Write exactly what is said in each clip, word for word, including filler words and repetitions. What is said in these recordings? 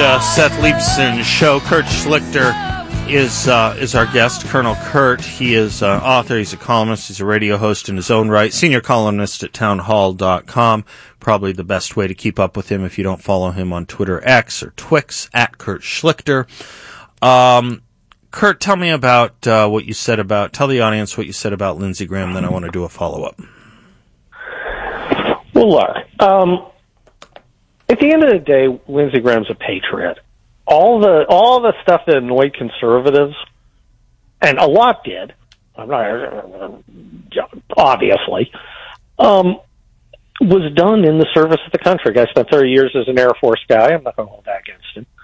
uh, Seth Leibsohn show. Kurt Schlichter is uh, is our guest. Colonel Kurt. He is uh, author. He's a columnist. He's a radio host in his own right. Senior columnist at townhall dot com. Probably the best way to keep up with him if you don't follow him on Twitter X or Twix at Kurt Schlichter. Um, Kurt, tell me about uh, what you said about. Tell the audience what you said about Lindsey Graham. Then I want to do a follow up. Well, look. Um, At the end of the day, Lindsey Graham's a patriot. All the all the stuff that annoyed conservatives, and a lot did, I'm not, obviously, um, was done in the service of the country. I spent thirty years as an Air Force guy. I'm not going to hold that against him.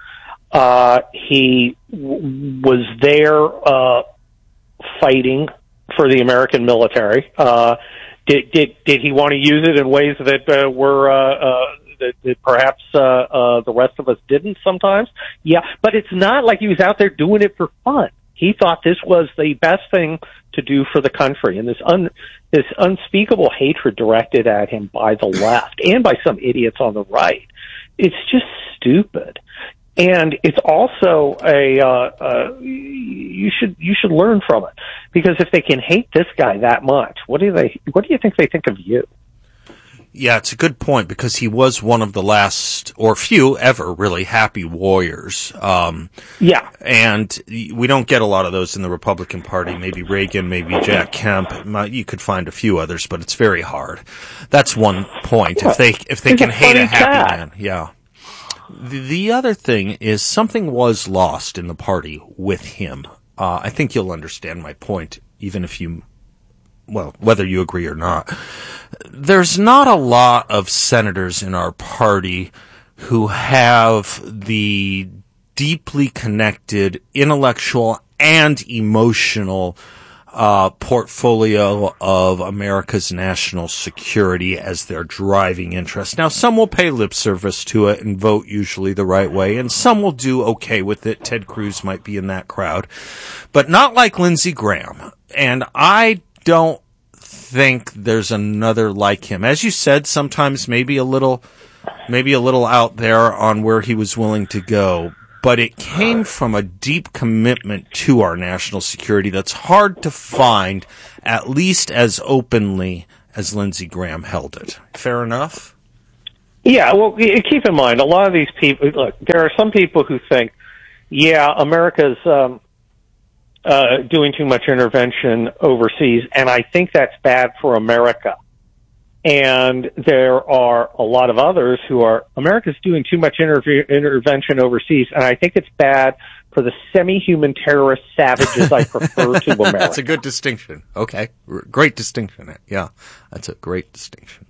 Uh, he w- was there uh, fighting for the American military. Uh, did, did, did he want to use it in ways that uh, were... Uh, uh, That, that perhaps uh, uh, the rest of us didn't sometimes. Yeah, but it's not like he was out there doing it for fun. He thought this was the best thing to do for the country, and this un, this unspeakable hatred directed at him by the left and by some idiots on the right. It's just stupid, and it's also a uh, uh, you should you should learn from it, because if they can hate this guy that much, what do they what do you think they think of you? Yeah, it's a good point, because he was one of the last, or few ever, really happy warriors. Um, yeah. And we don't get a lot of those in the Republican Party. Maybe Reagan, maybe Jack Kemp. You could find a few others, but it's very hard. That's one point. If they, if they He's can a hate a happy cat. man. Yeah. The, the other thing is something was lost in the party with him. Uh, I think you'll understand my point, even if you, well, whether you agree or not. There's not a lot of senators in our party who have the deeply connected intellectual and emotional uh, portfolio of America's national security as their driving interest. Now, some will pay lip service to it and vote usually the right way, and some will do okay with it. Ted Cruz might be in that crowd, but not like Lindsey Graham. And I don't think there's another like him. As you said, sometimes maybe a little, maybe a little out there on where he was willing to go, but it came from a deep commitment to our national security that's hard to find, at least as openly as Lindsey Graham held it. Fair enough? Yeah, well, keep in mind, a lot of these people, look, there are some people who think, yeah, America's, um, Uh, doing too much intervention overseas, and I think that's bad for America. And there are a lot of others who are, America's doing too much interv- intervention overseas, and I think it's bad for the semi-human terrorist savages I prefer to America. That's a good distinction. Okay. Great distinction. Yeah, that's a great distinction.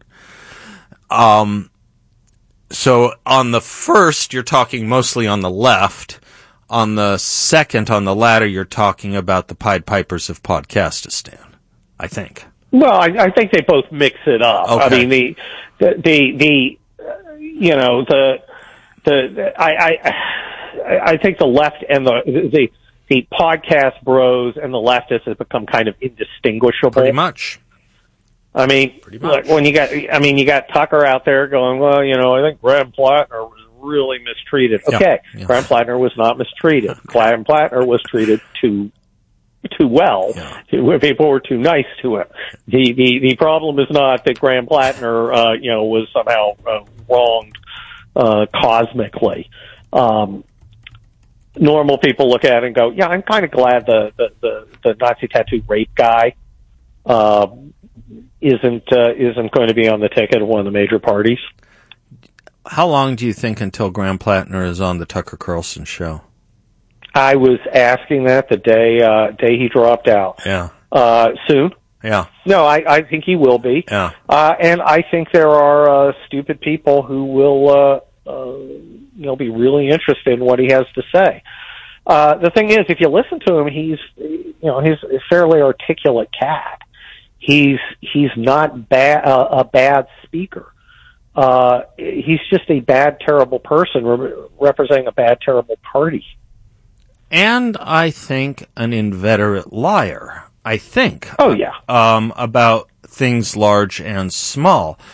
Um, so on the first, you're talking mostly on the left. On the second, on the latter, you're talking about the Pied Pipers of Podcastistan, I think. Well, I, I think they both mix it up. Okay. I mean, the, the, the, the uh, you know, the, the, the I, I, I think the left and the, the, the podcast bros and the leftists have become kind of indistinguishable. Pretty much. I mean, Pretty much. Look, when you got, I mean, you got Tucker out there going, well, you know, I think Graham Plattner was really mistreated. Okay, yeah, yeah. Graham Plattner was not mistreated. Graham Plattner was treated too too well. Yeah. People were too nice to him. The the the problem is not that Graham Plattner, uh, you know, was somehow uh, wronged uh, cosmically. Um, normal people look at it and go, yeah, I'm kind of glad the the the, the Nazi tattoo rape guy uh, isn't uh, isn't going to be on the ticket of one of the major parties. How long do you think until Graham Plattner is on the Tucker Carlson show? I was asking that the day uh, day he dropped out. Yeah. Uh, soon. Yeah. No, I, I think he will be. Yeah. Uh, and I think there are uh, stupid people who will, uh, uh, you know, be really interested in what he has to say. Uh, the thing is, if you listen to him, he's, you know, he's a fairly articulate cat. He's he's not bad uh, a bad speaker. Uh, he's just a bad, terrible person re- representing a bad, terrible party. And I think an inveterate liar. I think. Oh, yeah. Um, about things large and small.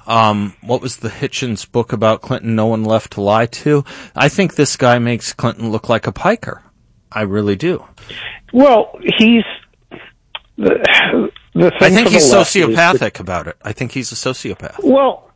Um, what was the Hitchens book about Clinton, No One Left to Lie To? I think this guy makes Clinton look like a piker. I really do. Well, he's... The, the thing I think he's sociopathic is, about it. I think he's a sociopath. Well,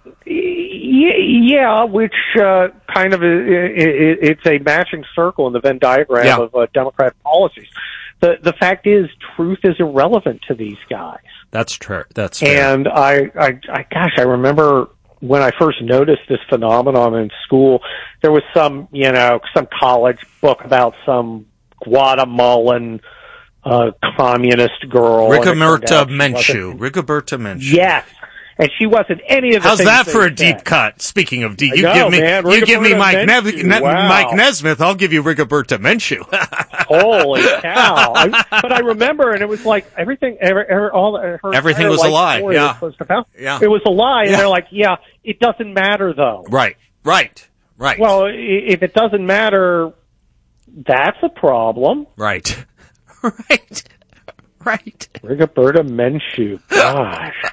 yeah, which uh, kind of is, it's a matching circle in the Venn diagram yeah. of uh, Democrat policies. The the fact is, truth is irrelevant to these guys. That's true. That's fair. And I, I, I, gosh, I remember when I first noticed this phenomenon in school. There was some, you know, some college book about some Guatemalan uh, communist girl. Rigoberta Menchú. Rigoberta Menchú. Yes. And she wasn't any of the How's things that for a said. deep cut? Speaking of deep, you know, give me, man, you give me Mike, Menchú, ne- wow. Mike Nesmith. I'll give you Rigoberta Menchú. Holy cow! I, but I remember, and it was like everything, every, every, all her everything was a lie. Yeah, was to yeah, it was a lie, and yeah. they're like, "Yeah, it doesn't matter, though." Right, right, right. Well, if it doesn't matter, that's a problem. Right, right, right. Rigoberta Menchú. Gosh.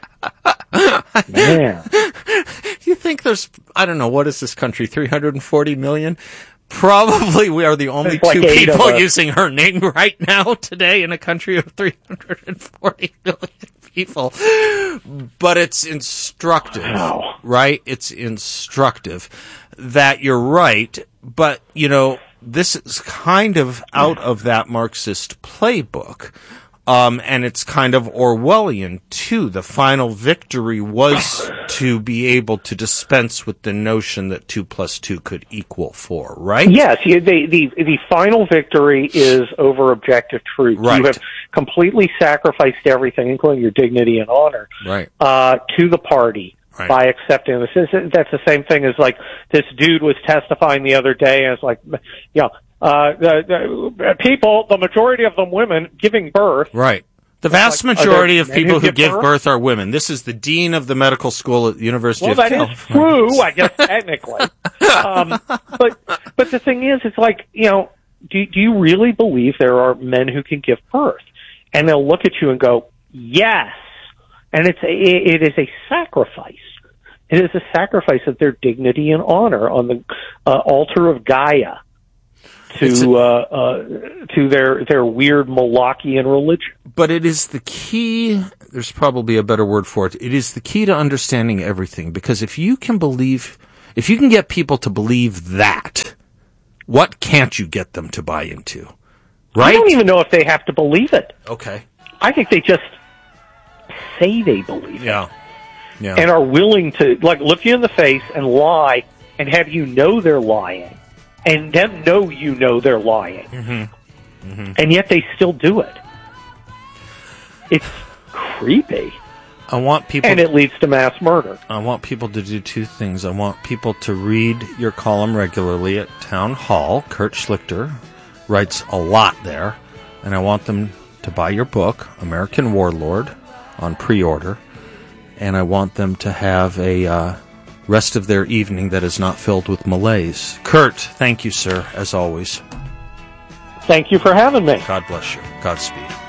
Man. You think there's, I don't know, what is this country, three hundred forty million? Probably we are the only like two people us. using her name right now today in a country of three hundred forty million people. But it's instructive, Wow. right? It's instructive that you're right, but, you know, this is kind of out of that Marxist playbook. Um, and it's kind of Orwellian, too. The final victory was to be able to dispense with the notion that two plus two could equal four, right? Yes, you, the, the, the final victory is over objective truth. Right. You have completely sacrificed everything, including your dignity and honor, Right. uh, to the party. Right. By accepting this. That's the same thing as like this dude was testifying the other day, and it's like, you know, Uh, the, the people, the majority of them women, giving birth. Right. The vast like, majority of people who give give birth? birth are women. This is the dean of the medical school at the University well, of that California. is true, I guess, technically. um, but, but the thing is, it's like, you know, do, do you really believe there are men who can give birth? And they'll look at you and go, yes. And it's a, it is a sacrifice. It is a sacrifice of their dignity and honor on the uh, altar of Gaia. To uh, uh, to their their weird Molochian religion, but it is the key. There's probably a better word for it. It is the key to understanding everything. Because if you can believe, if you can get people to believe that, what can't you get them to buy into? Right? I don't even know if they have to believe it. Okay. I think they just say they believe yeah. it, yeah, and are willing to like look you in the face and lie and have you know they're lying. And them know you know they're lying. Mm-hmm. Mm-hmm. And yet they still do it. It's creepy. I want people... And it leads to mass murder. I want people to do two things. I want people to read your column regularly at Town Hall. Kurt Schlichter writes a lot there. And I want them to buy your book, American Warlord, on pre-order. And I want them to have a... Uh, rest of their evening that is not filled with malaise. Kurt, thank you, sir, as always. Thank you for having me. God bless you. Godspeed.